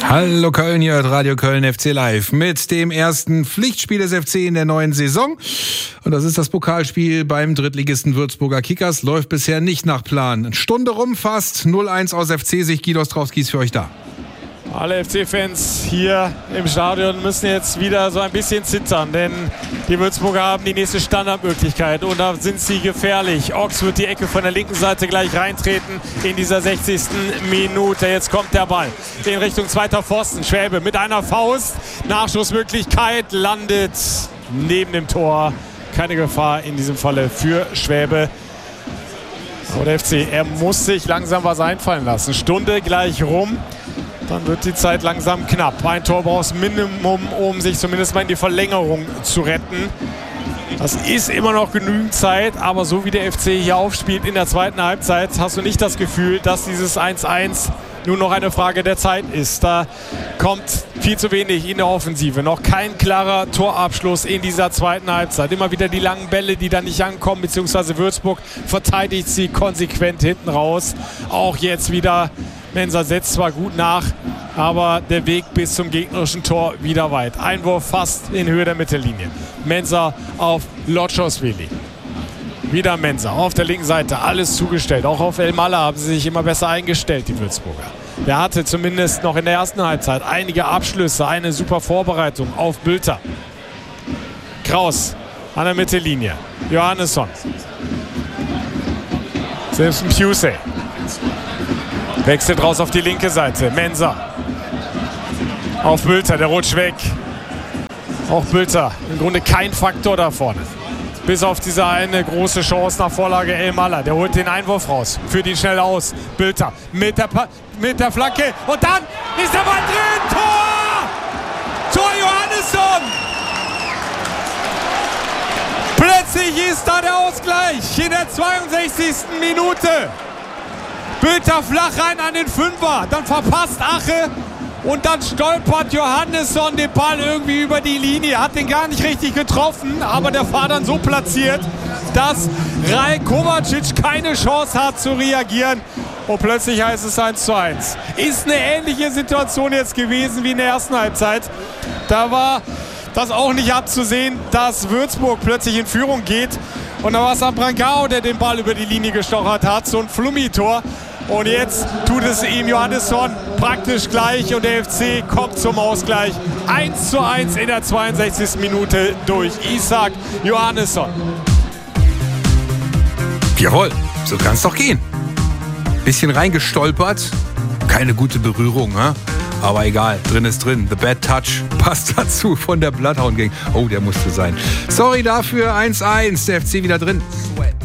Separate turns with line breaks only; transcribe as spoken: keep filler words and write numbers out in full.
Hallo Köln, hier hört Radio Köln F C Live mit dem ersten Pflichtspiel des F C in der neuen Saison. Und das ist das Pokalspiel beim Drittligisten Würzburger Kickers. Läuft bisher nicht nach Plan. Stunde rum fast, null eins aus F C-Sicht. Guido Ostrowski ist für euch da.
Alle F C-Fans hier im Stadion müssen jetzt wieder so ein bisschen zittern, denn die Würzburger haben die nächste Standardmöglichkeit und da sind sie gefährlich. Ochs wird die Ecke von der linken Seite gleich reintreten in dieser sechzigsten Minute. Jetzt kommt der Ball in Richtung zweiter Pfosten. Schwäbe mit einer Faust. Nachschussmöglichkeit, landet neben dem Tor. Keine Gefahr in diesem Falle für Schwäbe. Aber der F C, er muss sich langsam was einfallen lassen. Stunde gleich rum. Dann wird die Zeit langsam knapp. Ein Tor braucht das Minimum, um sich zumindest mal in die Verlängerung zu retten. Das ist immer noch genügend Zeit, aber so wie der F C hier aufspielt in der zweiten Halbzeit, hast du nicht das Gefühl, dass dieses eins eins nur noch eine Frage der Zeit ist. Da kommt viel zu wenig in der Offensive. Noch kein klarer Torabschluss in dieser zweiten Halbzeit. Immer wieder die langen Bälle, die dann nicht ankommen, beziehungsweise Würzburg verteidigt sie konsequent hinten raus. Auch jetzt wieder Mensah setzt zwar gut nach, aber der Weg bis zum gegnerischen Tor wieder weit. Einwurf fast in Höhe der Mittellinie. Mensah auf Lotschosvili. Wieder Mensah auf der linken Seite. Alles zugestellt. Auch auf Elmalah haben sie sich immer besser eingestellt, die Würzburger. Der hatte zumindest noch in der ersten Halbzeit einige Abschlüsse, eine super Vorbereitung auf Bülter. Kraus an der Mittellinie. Johannesson. Simpson Pusey. Wechselt raus auf die linke Seite. Mensah. Auf Bülter, der rutscht weg. Auch Bülter, im Grunde kein Faktor da vorne. Bis auf diese eine große Chance nach Vorlage Elmalah. Der holt den Einwurf raus, führt ihn schnell aus. Bülter mit der, pa- mit der Flanke. Und dann ist der Ball drin. Tor! Tor Johannesson! Plötzlich ist da der Ausgleich in der zweiundsechzigsten Minute. Bülter flach rein an den Fünfer, dann verpasst Ache und dann stolpert Johannesson den Ball irgendwie über die Linie, hat den gar nicht richtig getroffen, aber der war dann so platziert, dass Ray Kovacic keine Chance hat zu reagieren und plötzlich heißt es eins zu eins. Ist eine ähnliche Situation jetzt gewesen wie in der ersten Halbzeit. Da war das auch nicht abzusehen, dass Würzburg plötzlich in Führung geht. Und da war es Abrangao, der den Ball über die Linie gestochert hat. So ein Flummi-Tor. Und jetzt tut es ihm Johannesson praktisch gleich. Und der F C kommt zum Ausgleich. eins zu eins in der zweiundsechzigsten Minute durch Ishak Johannesson.
Jawohl, so kann es doch gehen. Bisschen reingestolpert. Keine gute Berührung, ne? Aber egal, drin ist drin. The Bad Touch passt dazu von der Bloodhound Gang. Oh, der musste sein. Sorry dafür, eins eins. Der F C wieder drin. Sweat.